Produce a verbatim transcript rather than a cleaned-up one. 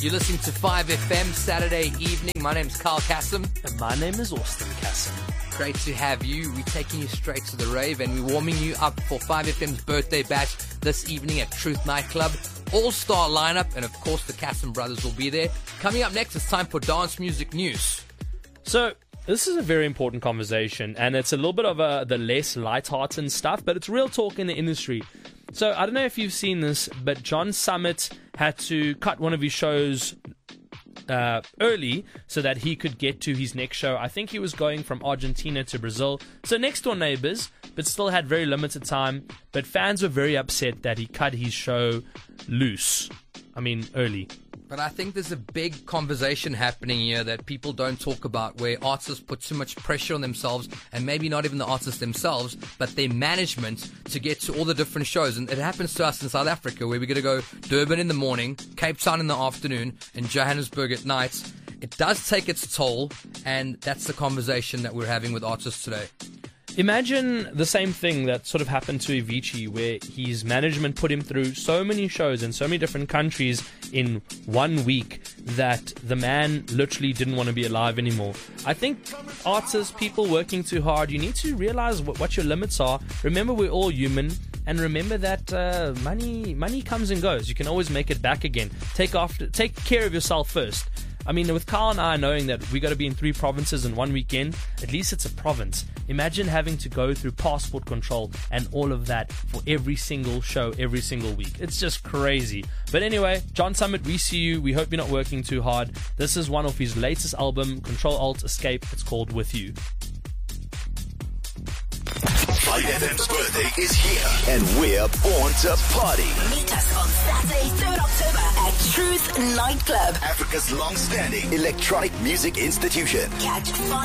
You're listening to five F M Saturday evening. My name's Carl Kassem. And my name is Austin Kassem. Great to have you. We're taking you straight to the rave and we're warming you up for five F M's birthday bash this evening at Truth Nightclub. All-star lineup, and of course the Kassem brothers will be there. Coming up next, it's time for dance music news. So, this is a very important conversation, and it's a little bit of a, the less light-hearted stuff, but it's real talk in the industry. So, I don't know if you've seen this, but John Summit had to cut one of his shows uh, early so that he could get to his next show. I think he was going from Argentina to Brazil, so next door neighbors, but still had very limited time. But fans were very upset that he cut his show loose. I mean, early. But I think there's a big conversation happening here that people don't talk about, where artists put too much pressure on themselves, and maybe not even the artists themselves, but their management, to get to all the different shows. And it happens to us in South Africa, where we're going to go Durban in the morning, Cape Town in the afternoon, and Johannesburg at night. It does take its toll, and that's the conversation that we're having with artists today. Imagine the same thing that sort of happened to Avicii, where his management put him through so many shows in so many different countries in one week that the man literally didn't want to be alive anymore. I think artists, people working too hard, you need to realize what, what your limits are. Remember, we're all human, and remember that uh, money money comes and goes. You can always make it back again. Take after, take care of yourself first. I mean, with Carl and I knowing that we got to be in three provinces in one weekend, at least it's a province. Imagine having to go through passport control and all of that for every single show, every single week. It's just crazy. But anyway, John Summit, we see you. We hope you're not working too hard. This is one of his latest album, Control Alt Escape. It's called With You. five F M's birthday is here, and we're born to party. Meet us on Saturday, third October at Truth Nightclub, Africa's long-standing electronic music institution. Catch five